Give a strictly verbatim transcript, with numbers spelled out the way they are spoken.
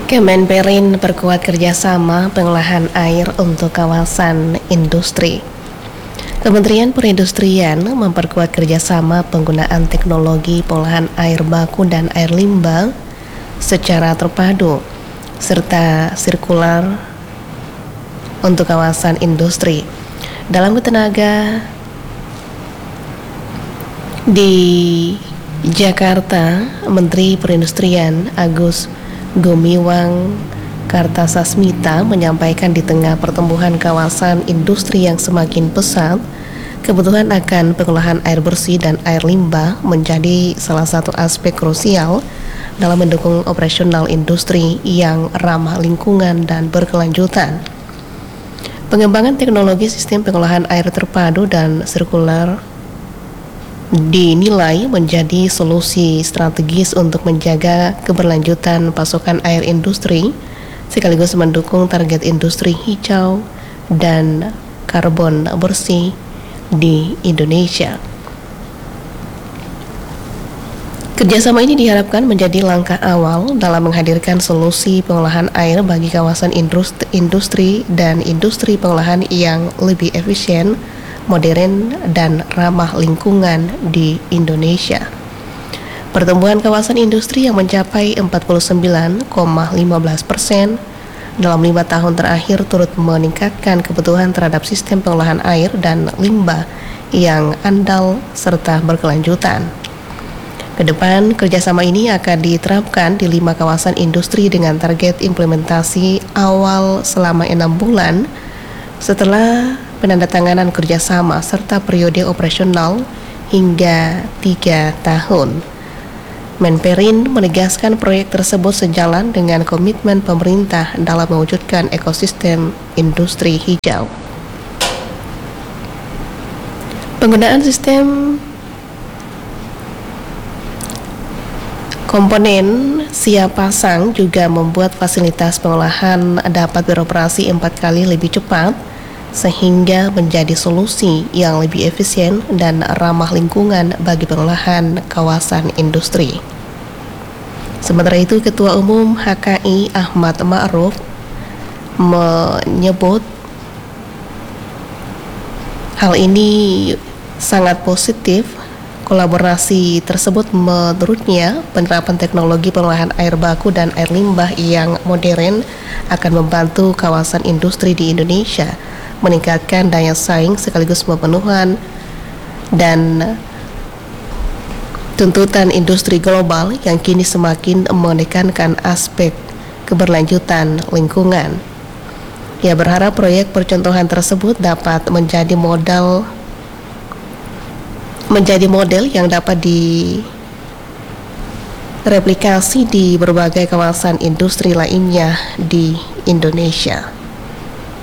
Kemenperin perkuat kerjasama pengolahan air untuk kawasan industri. Kementerian Perindustrian memperkuat kerjasama penggunaan teknologi pengolahan air baku dan air limbah secara terpadu serta sirkular untuk kawasan industri. Dalam ketenaga di Jakarta, Menteri Perindustrian Agus Gumiwang Kartasasmita menyampaikan di tengah pertumbuhan kawasan industri yang semakin pesat, kebutuhan akan pengolahan air bersih dan air limbah menjadi salah satu aspek krusial dalam mendukung operasional industri yang ramah lingkungan dan berkelanjutan. Pengembangan teknologi sistem pengolahan air terpadu dan sirkular dinilai menjadi solusi strategis untuk menjaga keberlanjutan pasokan air industri sekaligus mendukung target industri hijau dan karbon bersih di Indonesia. Kerjasama ini diharapkan menjadi langkah awal dalam menghadirkan solusi pengolahan air bagi kawasan industri, industri dan industri pengolahan yang lebih efisien, modern, dan ramah lingkungan di Indonesia. Pertumbuhan kawasan industri yang mencapai empat puluh sembilan koma lima belas persen dalam lima tahun terakhir turut meningkatkan kebutuhan terhadap sistem pengolahan air dan limbah yang andal serta berkelanjutan. Kedepan, kerjasama ini akan diterapkan di lima kawasan industri dengan target implementasi awal selama enam bulan setelah penandatanganan kerjasama serta periode operasional hingga tiga tahun. Menperin menegaskan proyek tersebut sejalan dengan komitmen pemerintah dalam mewujudkan ekosistem industri hijau. Penggunaan sistem komponen siap pasang juga membuat fasilitas pengolahan dapat beroperasi empat kali lebih cepat sehingga menjadi solusi yang lebih efisien dan ramah lingkungan bagi pengolahan kawasan industri. Sementara itu, Ketua Umum H K I Ahmad Ma'ruf menyebut hal ini sangat positif. Kolaborasi tersebut menurutnya penerapan teknologi pengolahan air baku dan air limbah yang modern akan membantu kawasan industri di Indonesia meningkatkan daya saing sekaligus pemenuhan dan tuntutan industri global yang kini semakin menekankan aspek keberlanjutan lingkungan. Ia berharap proyek percontohan tersebut dapat menjadi modal menjadi model yang dapat direplikasi di berbagai kawasan industri lainnya di Indonesia.